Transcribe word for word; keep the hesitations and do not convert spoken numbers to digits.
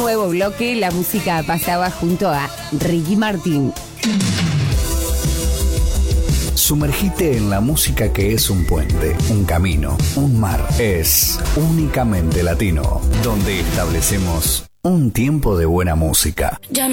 nuevo bloque. La música pasaba junto a Ricky Martin. Sumergite en la música que es un puente, un camino, un mar. Es Únicamente Latino, donde establecemos un tiempo de buena música.